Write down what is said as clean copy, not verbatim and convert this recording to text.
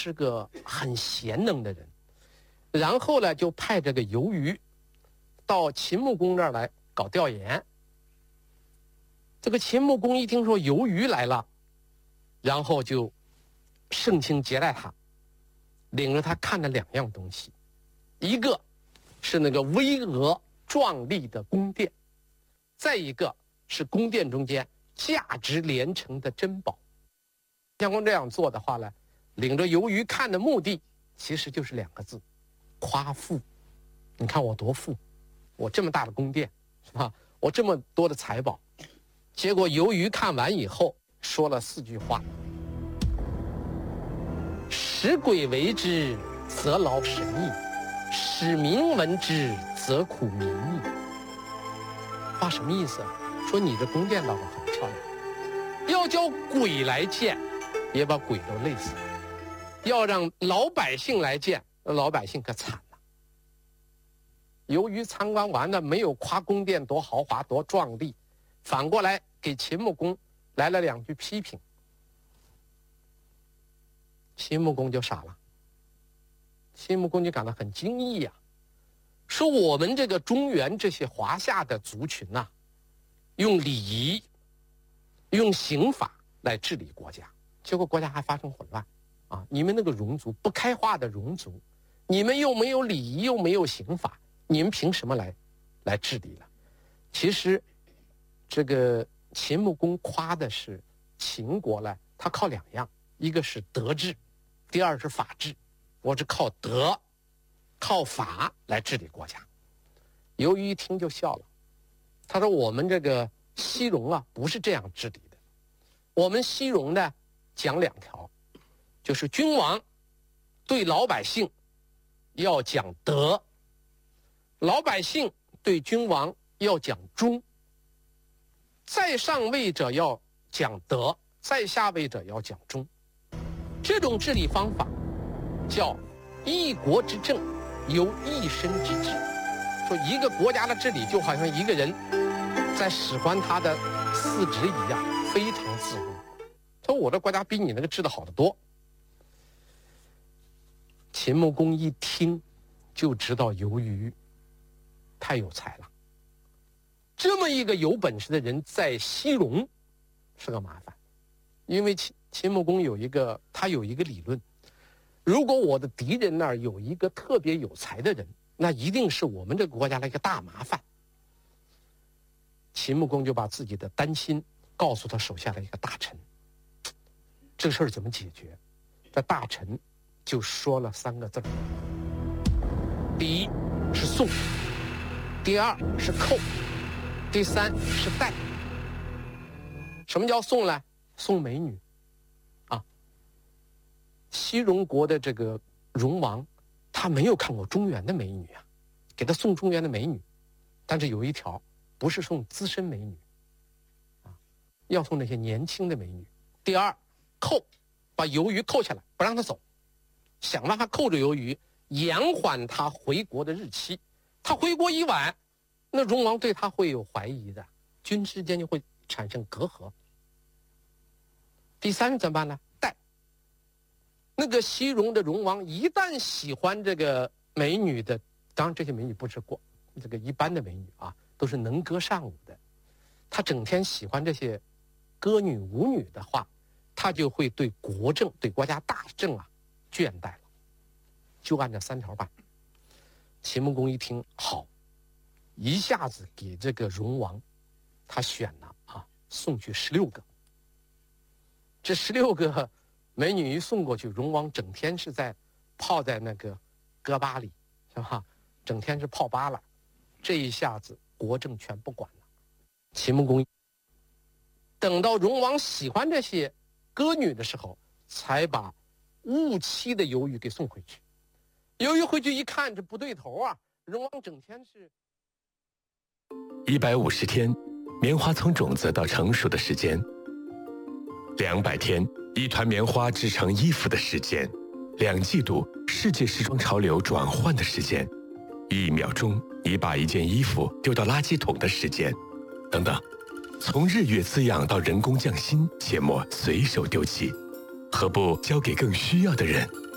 是个很贤能的人，然后呢就派这个游鱼到秦穆公那儿来搞调研。这个秦穆公一听说游鱼来了，然后就盛情接待他，领着他看了2样东西，一个是那个巍峨壮丽的宫殿，再一个是宫殿中间价值连城的珍宝。相公这样做的话呢，领着游鱼看的目的其实就是2个字：夸富。你看我多富，我这么大的宫殿，是吧？我这么多的财宝。结果游鱼看完以后说了4句话：使鬼为之，则劳神矣；使民闻之，则苦民矣。话什么意思？说你这宫殿倒是很漂亮，要叫鬼来见，也把鬼都累死了；要让老百姓来见，老百姓可惨了。由于参观完了，没有夸宫殿多豪华多壮丽，反过来给秦穆公来了2句批评。秦穆公就傻了，秦穆公就感到很惊异呀，说我们这个中原这些华夏的族群呐，用礼仪、用刑法来治理国家，结果国家还发生混乱啊！你们那个戎族，不开化的戎族，你们又没有礼仪，又没有刑法，你们凭什么来治理了？其实，这个秦穆公夸的是秦国呢，他靠2样，一个是德治，第二是法治。我是靠德、靠法来治理国家。游鱼一听就笑了，他说：“我们这个西戎啊，不是这样治理的。我们西戎呢，讲2条，就是君王对老百姓要讲德，老百姓对君王要讲忠。在上位者要讲德，在下位者要讲忠。这种治理方法叫一国之政，由一身之治。说一个国家的治理就好像一个人在使唤他的4肢一样，非常自如。他说我的国家比你那个治得好得多。”秦穆公一听就知道游鱼太有才了，这么一个有本事的人在西戎是个麻烦。因为秦穆公有一个理论，如果我的敌人那儿有一个特别有才的人，那一定是我们这个国家的一个大麻烦。秦穆公就把自己的担心告诉他手下的一个大臣。这个事儿怎么解决？这大臣就说了3个字：第一是送，第2是扣，第3是带。什么叫送呢？送美女啊！西戎国的这个戎王，他没有看过中原的美女啊，给他送中原的美女，但是有一条，不是送资深美女啊，要送那些年轻的美女。第2，扣，把游鱼扣下来，不让他走，想办法扣着游鱼，延缓他回国的日期。他回国一晚，那戎王对他会有怀疑的，君之间就会产生隔阂。第3怎么办呢？带。那个西戎的戎王一旦喜欢这个美女的，当然这些美女不是这个一般的美女啊，都是能歌善舞的。他整天喜欢这些歌女舞女的话，他就会对国政、对国家大政啊倦怠了。就按这3条办。秦穆公一听好，一下子给这个戎王他选了送去16个。这16个美女一送过去，戎王整天是泡在那个歌吧里，是吧？整天是泡吧了。这一下子国政全不管了。秦穆公等到戎王喜欢这些歌女的时候，才把误妻的游鱼给送回去。游鱼回去一看，这不对头啊！戎王整天是 150天，棉花从种子到成熟的时间；200天，一团棉花织成衣服的时间；2季度，世界时装潮流转换的时间；1秒钟，你把一件衣服丢到垃圾桶的时间，等等。从日月滋养到人工匠心，切莫随手丢弃，何不交给更需要的人？